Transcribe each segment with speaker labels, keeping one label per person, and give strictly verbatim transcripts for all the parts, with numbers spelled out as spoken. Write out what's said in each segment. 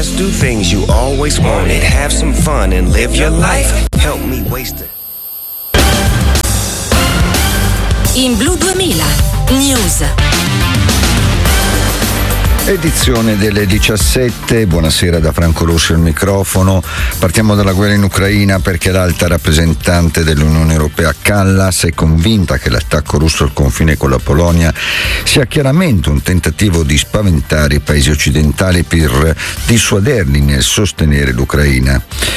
Speaker 1: Just do things you always wanted. Have some fun and live your life. Help me waste it.
Speaker 2: In Blu duemila News.
Speaker 3: Edizione delle diciassette, buonasera da Franco Rossi al microfono. Partiamo dalla guerra in Ucraina perché l'alta rappresentante dell'Unione Europea Kallas è convinta che l'attacco russo al confine con la Polonia sia chiaramente un tentativo di spaventare i paesi occidentali per dissuaderli nel sostenere l'Ucraina.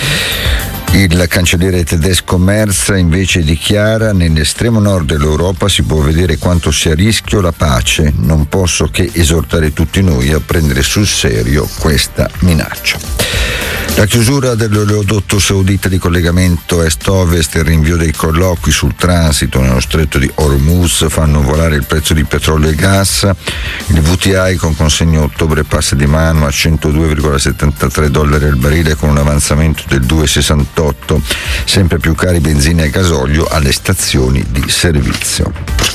Speaker 3: Il cancelliere tedesco Merz invece dichiara: nell'estremo nord dell'Europa si può vedere quanto sia a rischio la pace, non posso che esortare tutti noi a prendere sul serio questa minaccia. La chiusura dell'oleodotto saudita di collegamento est-ovest e il rinvio dei colloqui sul transito nello stretto di Hormuz fanno volare il prezzo di petrolio e gas. Il W T I con consegna ottobre passa di mano a centodue virgola settantatré dollari al barile con un avanzamento del due virgola sessantotto, sempre più cari benzina e gasolio alle stazioni di servizio.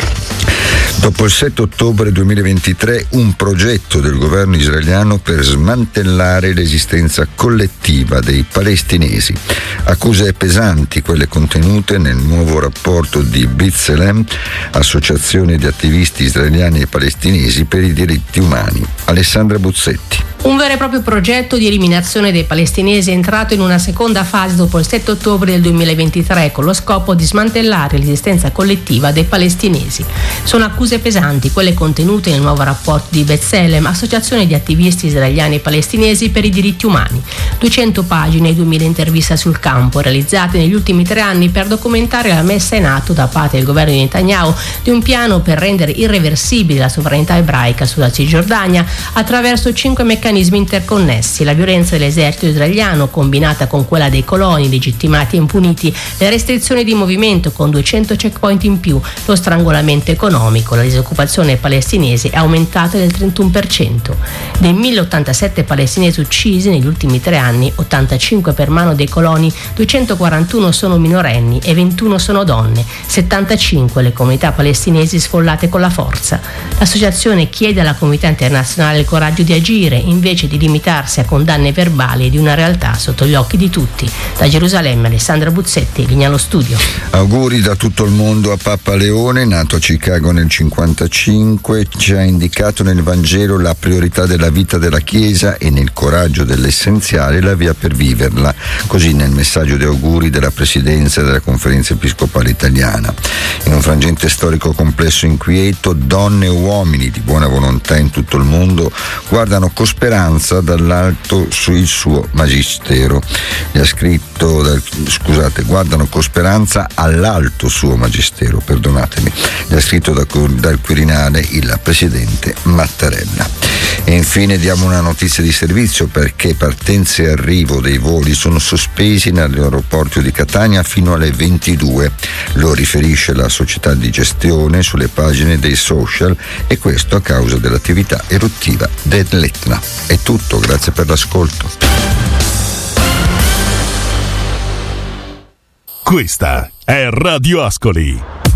Speaker 3: Dopo il sette ottobre duemilaventitré, un progetto del governo israeliano per smantellare l'esistenza collettiva dei palestinesi. Accuse pesanti quelle contenute nel nuovo rapporto di B'Tselem, associazione di attivisti israeliani e palestinesi per i diritti umani. Alessandra Buzzetti.
Speaker 4: Un vero e proprio progetto di eliminazione dei palestinesi è entrato in una seconda fase dopo il sette ottobre del duemilaventitré con lo scopo di smantellare l'esistenza collettiva dei palestinesi. Sono accuse pesanti quelle contenute nel nuovo rapporto di B'Tselem, associazione di attivisti israeliani e palestinesi per i diritti umani. duecento pagine e duemila interviste sul campo realizzate negli ultimi tre anni per documentare la messa in atto da parte del governo di Netanyahu di un piano per rendere irreversibile la sovranità ebraica sulla Cisgiordania attraverso cinque meccanismi interconnessi: la violenza dell'esercito israeliano combinata con quella dei coloni legittimati e impuniti, le restrizioni di movimento con duecento checkpoint in più, lo strangolamento economico. La disoccupazione palestinese è aumentata del trentuno per cento. Dei mille ottantasette palestinesi uccisi negli ultimi tre anni, ottantacinque per mano dei coloni, duecentoquarantuno sono minorenni e ventuno sono donne, settantacinque le comunità palestinesi sfollate con la forza. L'associazione chiede alla comunità internazionale il coraggio di agire invece di limitarsi a condanne verbali di una realtà sotto gli occhi di tutti. Da Gerusalemme, Alessandra Buzzetti, linea allo studio.
Speaker 3: Auguri da tutto il mondo a Papa Leone, nato a Chicago nel cinquantacinque, ci ha indicato nel Vangelo la priorità della vita della Chiesa e nel coraggio dell'essenziale la via per viverla, così nel messaggio di auguri della Presidenza della Conferenza Episcopale Italiana. In un frangente storico complesso e inquieto, donne e uomini di buona volontà in tutto il mondo guardano con speranza dall'alto sul suo magistero. Gli ha scritto, dal, scusate, guardano con speranza all'alto suo magistero, perdonatemi. Gli ha scritto da, dal Quirinale il presidente Mattarella. E infine diamo una notizia di servizio perché partenza e arrivo dei voli sono sospesi nell'aeroporto di Catania fino alle ventidue. Lo riferisce la società di gestione sulle pagine dei social e questo a causa dell'attività eruttiva dell'Etna. È tutto, grazie per l'ascolto.
Speaker 5: Questa è Radio Ascoli.